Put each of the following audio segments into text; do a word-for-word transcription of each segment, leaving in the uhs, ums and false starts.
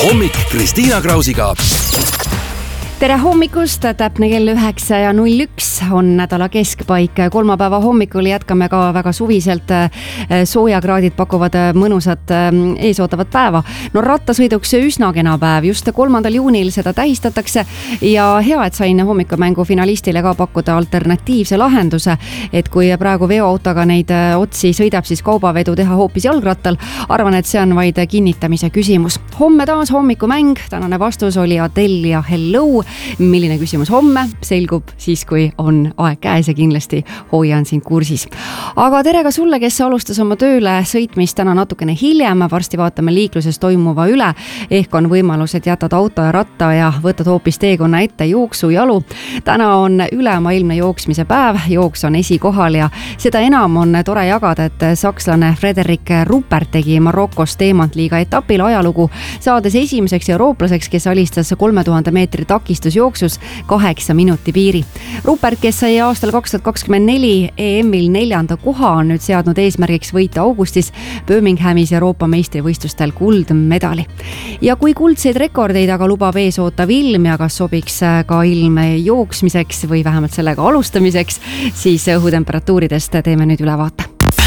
hommik Kristiina Krausiga. Tere hommikust, täpne kell üheksa ja null üks on nädala keskpaik. Kolmapäeva hommikul jätkame ka väga suviselt. Soojakraadid pakuvad mõnusat eesootavat päeva. No rattasõiduks üsna kena päev, just kolmandal juunil seda tähistatakse ja hea, et sain hommikumängu finalistile ka pakkuda alternatiivse lahenduse, et kui praegu veoautoga neid otsi sõidab, siis kaubavedu teha hoopis jalgrattal. Arvan, et see on vaid kinnitamise küsimus. Homme taas hommikumäng, tänane vastus oli Adele ja Hello. Milline küsimus homme selgub siis, kui on aeg käes ja kindlasti hoian sind kursis. Aga tere ka sulle, kes alustas oma tööle sõitmist täna natukene hiljem. Varsti vaatame liikluses toimuva üle. Ehk on võimalus, et jätad auto ja ratta ja võtad hoopis teekonna ette jooksu jalu. Täna on ülemaailmne jooksmise päev. Jooks on esikohal ja seda enam on tore jagada, et sakslane Frederik Ruppert tegi Marokos teemantliiga etapil ajalugu, saades esimeseks eurooplaseks, kes alistas kolme tuhande meetri takist jooksus kaheksa minuti piiri. Ruppert, kes sai aastal kaks tuhat kakskümmend neli E M-il neljanda koha, on nüüd seadnud eesmärgiks võita augustis Birminghamis Euroopa meistrivõistlustel kuldmedali. Ja kui kuldseid rekordeid aga lubab ees ootav ilm ja kas sobiks ka ilm jooksmiseks või vähemalt sellega alustamiseks, siis õhutemperatuuridest teeme nüüd ülevaate.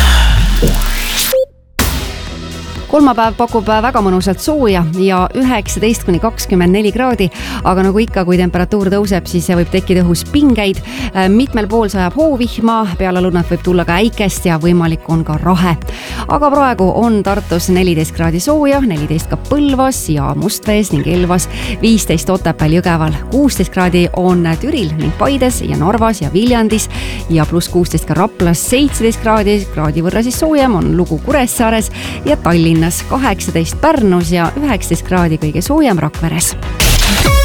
Kolmapäev pakub väga mõnusalt sooja ja üheksateist kuni kakskümmend neli kraadi, aga nagu ikka, kui temperatuur tõuseb, siis võib tekkida õhus pingeid. Mitmel pool sajab hoovihma, peale lõunat võib tulla ka äikest ja võimalik on ka rahe. Aga praegu on Tartus neliteist kraadi sooja, neliteist ka Põlvas ja Mustvees ning Elvas, viisteist Otepääl Jõgeval, kuusteist kraadi on Türil ning Paides ja Narvas ja Viljandis ja pluss kuusteist ka Raplas, seitseteist kraadi, kraadi võrra siis soojem on Lugu Kuressaares ja Tallinnas, kaheksateist Pärnus ja üheksateist kraadi kõige soojem Rakveres.